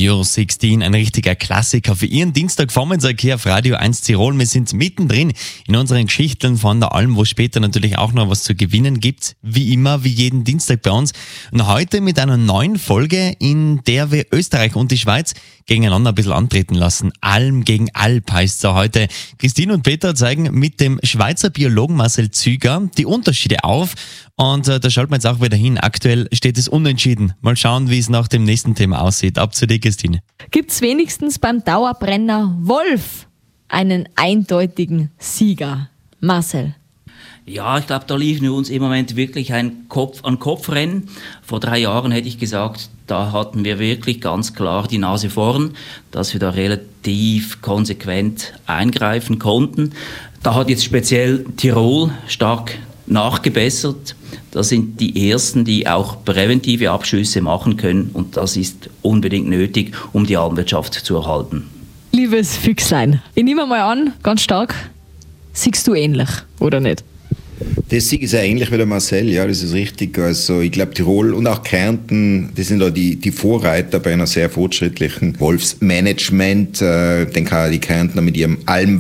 You're 16, ein richtiger Klassiker für Ihren Dienstagvormittag hier auf Radio 1 Tirol. Wir sind mittendrin in unseren Geschichten von der Alm, wo später natürlich auch noch was zu gewinnen gibt. Wie immer, wie jeden Dienstag bei uns. Und heute mit einer neuen Folge, in der wir Österreich und die Schweiz gegeneinander ein bisschen antreten lassen. Alm gegen Alp heißt es heute. Christine und Peter zeigen mit dem Schweizer Biologen Marcel Züger die Unterschiede auf. Und da schaut man jetzt auch wieder hin. Aktuell steht es unentschieden. Mal schauen, wie es nach dem nächsten Thema aussieht. Ab zu dir, Christine. Gibt's wenigstens beim Dauerbrenner Wolf einen eindeutigen Sieger? Marcel. Ja, ich glaube, da liefern wir uns im Moment wirklich ein Kopf-an-Kopf-Rennen. Vor 3 Jahren hätte ich gesagt, da hatten wir wirklich ganz klar die Nase vorn, dass wir da relativ konsequent eingreifen konnten. Da hat jetzt speziell Tirol stark nachgebessert. Das sind die Ersten, die auch präventive Abschüsse machen können, und das ist unbedingt nötig, um die Almwirtschaft zu erhalten. Liebes Füchslein, ich nehme mal an, ganz stark, siehst du ähnlich, oder nicht? Das sehe ich sehr ähnlich wie der Marcel, ja, das ist richtig. Also ich glaube, Tirol und auch Kärnten, das sind da die Vorreiter bei einer sehr fortschrittlichen Wolfsmanagement. Denke auch die Kärntner mit ihrem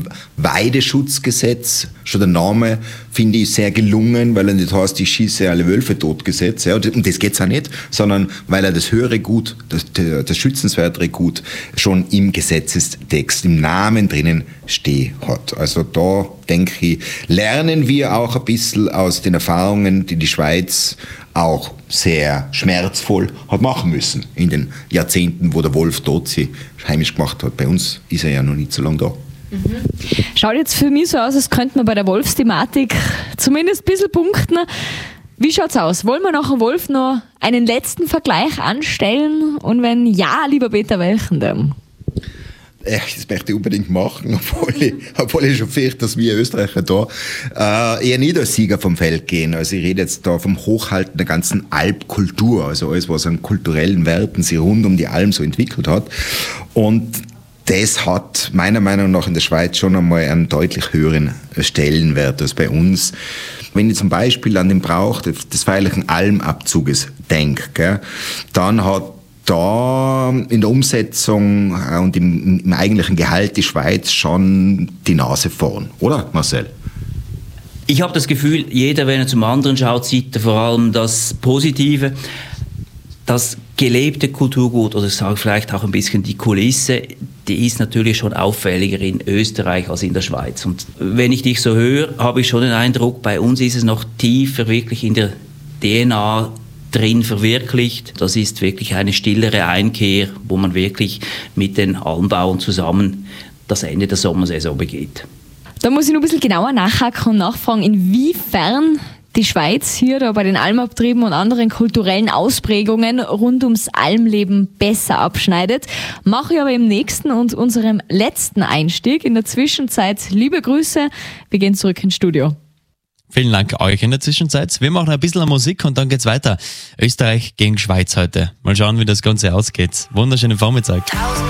Almweideschutzgesetz, schon der Name, finde ich sehr gelungen, weil er nicht heißt, ich schieße alle Wölfe tot Gesetz. Ja, und das geht's auch nicht, sondern weil er das höhere Gut, das schützenswertere Gut schon im Gesetzestext, im Namen drinnen stehen hat. Also da, denke ich, lernen wir auch ein bisschen aus den Erfahrungen, die die Schweiz auch sehr schmerzvoll hat machen müssen in den Jahrzehnten, wo der Wolf dort sich heimisch gemacht hat. Bei uns ist er ja noch nicht so lange da. Schaut jetzt für mich so aus, als könnte man bei der Wolfsthematik zumindest ein bisschen punkten. Wie schaut's aus? Wollen wir nach dem Wolf noch einen letzten Vergleich anstellen? Und wenn ja, lieber Peter, welchen denn? Das möchte ich unbedingt machen, obwohl ich schon fürchte, dass wir Österreicher da eher nicht als Sieger vom Feld gehen. Also ich rede jetzt da vom Hochhalten der ganzen Alpkultur, also alles, was an kulturellen Werten sich rund um die Alm so entwickelt hat. Und das hat meiner Meinung nach in der Schweiz schon einmal einen deutlich höheren Stellenwert als bei uns. Wenn ich zum Beispiel an den Brauch des feierlichen Almabzuges denke, dann hat da in der Umsetzung und im eigentlichen Gehalt die Schweiz schon die Nase vorn, oder Marcel? Ich habe das Gefühl, jeder, wenn er zum anderen schaut, sieht vor allem das Positive. Das gelebte Kulturgut, oder ich sage vielleicht auch ein bisschen die Kulisse, die ist natürlich schon auffälliger in Österreich als in der Schweiz. Und wenn ich dich so höre, habe ich schon den Eindruck, bei uns ist es noch tiefer wirklich in der DNA drin verwirklicht. Das ist wirklich eine stillere Einkehr, wo man wirklich mit den Almbauern zusammen das Ende der Sommersaison begeht. Da muss ich noch ein bisschen genauer nachhaken und nachfragen, inwiefern die Schweiz hier da bei den Almabtrieben und anderen kulturellen Ausprägungen rund ums Almleben besser abschneidet. Mache ich aber im nächsten und unserem letzten Einstieg. In der Zwischenzeit liebe Grüße, wir gehen zurück ins Studio. Vielen Dank euch in der Zwischenzeit. Wir machen ein bisschen Musik und dann geht's weiter. Österreich gegen Schweiz heute. Mal schauen, wie das Ganze ausgeht. Wunderschönen Vormittag.